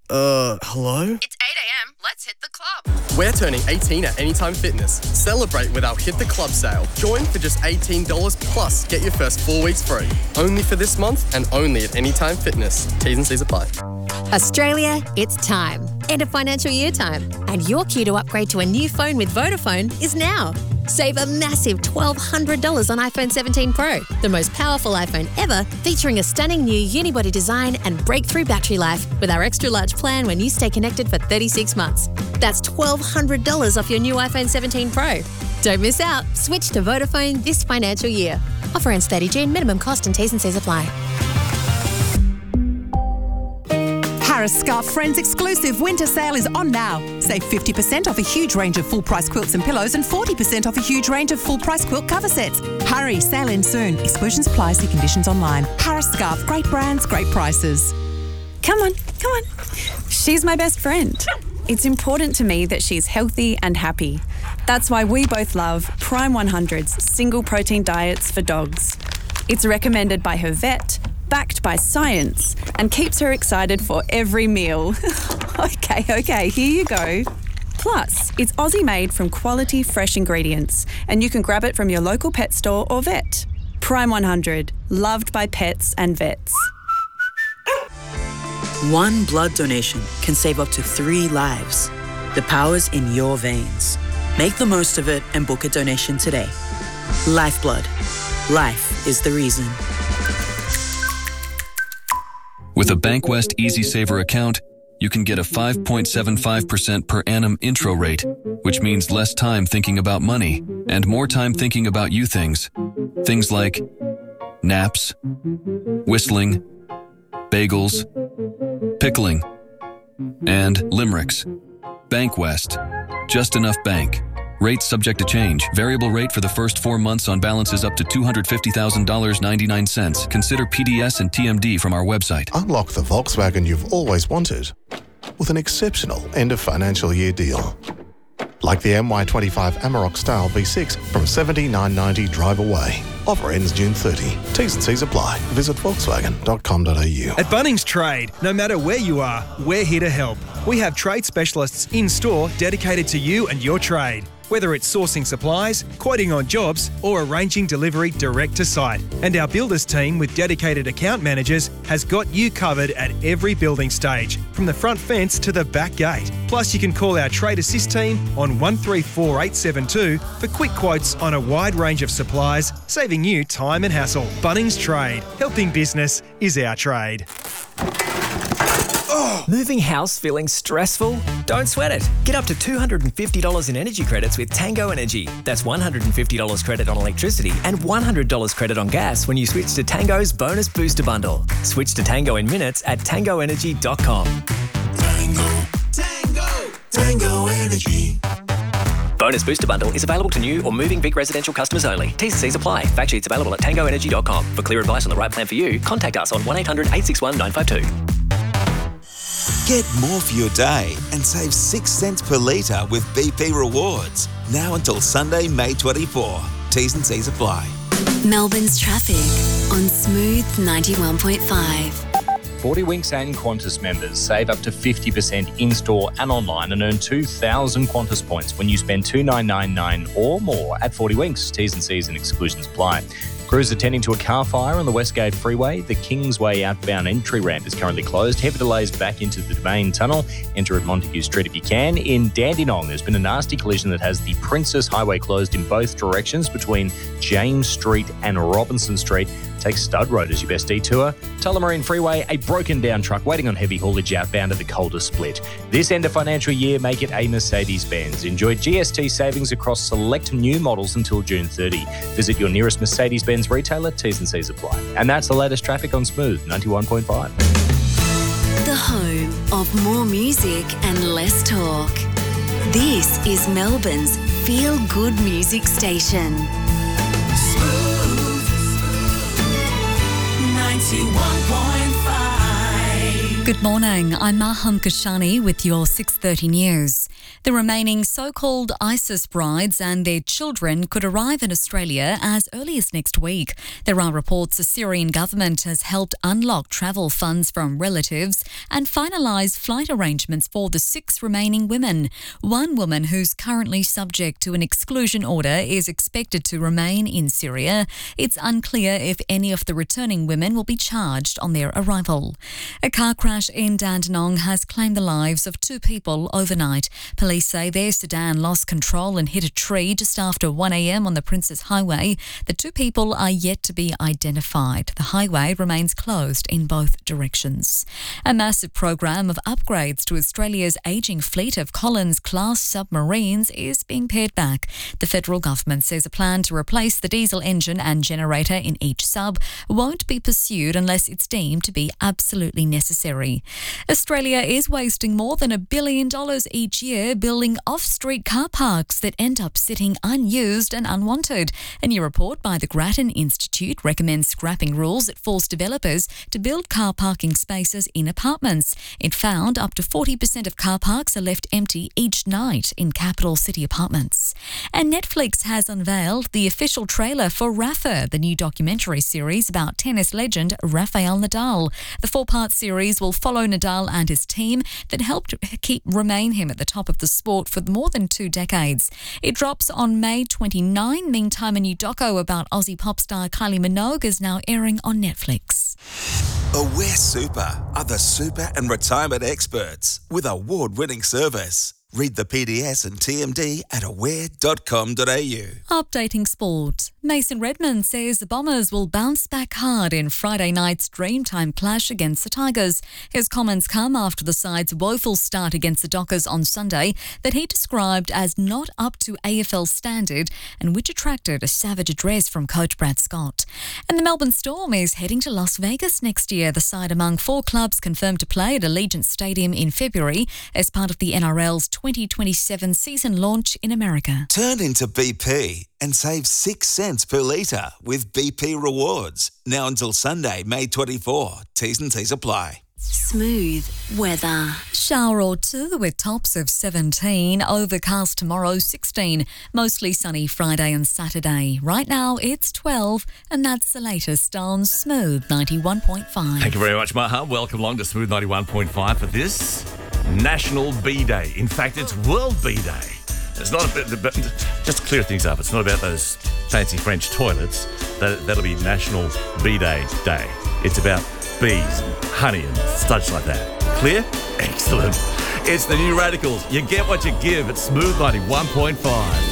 Hello? It's 8 a.m. Let's hit the club. We're turning 18 at Anytime Fitness. Celebrate with our Hit the Club sale. Join for just $18 plus get your first 4 weeks free. Only for this month and only at Anytime Fitness. T's and C's apply. Australia, it's time. End of financial year time. And your cue to upgrade to a new phone with Vodafone is now. Save a massive $1,200 on iPhone 17 Pro, the most powerful iPhone ever, featuring a stunning new unibody design and breakthrough battery life with our extra large plan when you stay connected for 36 months. That's $1,200 off your new iPhone 17 Pro. Don't miss out. Switch to Vodafone this financial year. Offer ends 30 June. Minimum cost and T's and C's apply. Harris Scarf Friends exclusive winter sale is on now. Save 50% off a huge range of full-price quilts and pillows and 40% off a huge range of full-price quilt cover sets. Hurry, sale ends soon. Exclusions apply, see conditions online. Harris Scarf, great brands, great prices. Come on. She's my best friend. It's important to me that she's healthy and happy. That's why we both love Prime 100's single protein diets for dogs. It's recommended by her vet, backed by science, and keeps her excited for every meal. Okay, here you go. Plus, it's Aussie-made from quality, fresh ingredients, and you can grab it from your local pet store or vet. Prime 100, loved by pets and vets. One blood donation can save up to 3 lives. The power's in your veins. Make the most of it and book a donation today. Lifeblood. Life is the reason. With a Bankwest Easy Saver account, you can get a 5.75% per annum intro rate, which means less time thinking about money and more time thinking about you things. Things like naps, whistling, bagels, pickling, and limericks. Bankwest. Just enough bank. Rates subject to change. Variable rate for the first 4 months on balances up to $250,000.99. Consider PDS and TMD from our website. Unlock the Volkswagen you've always wanted with an exceptional end of financial year deal. Like the MY25 Amarok Style V6 from $79.90 drive away. Offer ends June 30. T's and C's apply. Visit volkswagen.com.au. At Bunnings Trade, no matter where you are, we're here to help. We have trade specialists in-store dedicated to you and your trade. Whether it's sourcing supplies, quoting on jobs, or arranging delivery direct to site. And our builders team with dedicated account managers has got you covered at every building stage, from the front fence to the back gate. Plus, you can call our Trade Assist team on 134872 for quick quotes on a wide range of supplies, saving you time and hassle. Bunnings Trade. Helping business is our trade. Moving house feeling stressful? Don't sweat it. Get up to $250 in energy credits with Tango Energy. That's $150 credit on electricity and $100 credit on gas when you switch to Tango's Bonus Booster Bundle. Switch to Tango in minutes at tangoenergy.com. Tango Energy. Bonus Booster Bundle is available to new or moving Vic residential customers only. T's and C's apply. Fact sheets available at tangoenergy.com. For clear advice on the right plan for you, contact us on 1-800-861-952. Get more for your day and save 6 cents per litre with BP Rewards. Now until Sunday, May 24. T's and C's apply. Melbourne's traffic on Smooth 91.5. 40 Winks and Qantas members save up to 50% in-store and online and earn 2,000 Qantas points when you spend $2,999 or more at 40 Winks. T's and C's and exclusions apply. Crews attending to a car fire on the Westgate Freeway. The Kingsway outbound entry ramp is currently closed. Heavy delays back into the Domain Tunnel. Enter at Montague Street if you can. In Dandenong, there's been a nasty collision that has the Princess Highway closed in both directions between James Street and Robinson Street. Take Stud Road as your best detour. Tullamarine Freeway, a broken down truck waiting on heavy haulage outbound at the Calder Split. This end of financial year, make it a Mercedes-Benz. Enjoy GST savings across select new models until June 30. Visit your nearest Mercedes-Benz retailer. T's and C's apply. And that's the latest traffic on Smooth 91.5. The home of more music and less talk. This is Melbourne's feel-good music station. 91.5. Good morning, I'm Maham Kashani with your 6:30 news. The remaining so-called ISIS brides and their children could arrive in Australia as early as next week. There are reports the Syrian government has helped unlock travel funds from relatives and finalise flight arrangements for the 6 remaining women. One woman who's currently subject to an exclusion order is expected to remain in Syria. It's unclear if any of the returning women will be charged on their arrival. A car crash in Dandenong has claimed the lives of 2 people overnight. Police say their sedan lost control and hit a tree just after 1 a.m. on the Princes Highway. The 2 people are yet to be identified. The highway remains closed in both directions. A massive program of upgrades to Australia's ageing fleet of Collins-class submarines is being pared back. The federal government says a plan to replace the diesel engine and generator in each sub won't be pursued unless it's deemed to be absolutely necessary. Australia is wasting more than $1 billion each year building off-street car parks that end up sitting unused and unwanted. A new report by the Grattan Institute recommends scrapping rules that force developers to build car parking spaces in apartments. It found up to 40% of car parks are left empty each night in capital city apartments. And Netflix has unveiled the official trailer for Rafa, the new documentary series about tennis legend Rafael Nadal. The 4-part series will follow Nadal and his team that helped remain him at the top of the sport for more than 2 decades. It drops on May 29. Meantime, a new doco about Aussie pop star Kylie Minogue is now airing on Netflix. Aware Super are the super and retirement experts with award-winning service. Read the PDS and TMD at aware.com.au. Updating sport. Mason Redman says the Bombers will bounce back hard in Friday night's Dreamtime clash against the Tigers. His comments come after the side's woeful start against the Dockers on Sunday that he described as not up to AFL standard and which attracted a savage address from coach Brad Scott. And the Melbourne Storm is heading to Las Vegas next year. The side among 4 clubs confirmed to play at Allegiant Stadium in February as part of the NRL's 2027 season launch in America. Turn into BP and save 6 cents per litre with BP Rewards. Now until Sunday, May 24. T's and C's apply. Smooth weather. Shower or 2 with tops of 17. Overcast tomorrow, 16. Mostly sunny Friday and Saturday. Right now, it's 12, and that's the latest on Smooth 91.5. Thank you very much, Maha. Welcome along to Smooth 91.5 for this National Bee Day. In fact, it's World Bee Day. It's not about, just to clear things up, it's not about those fancy French toilets. That'll be National Bee Day. It's about bees, and honey and such like that. Clear? Excellent. It's the New Radicals. You get what you give at Smooth 91.5.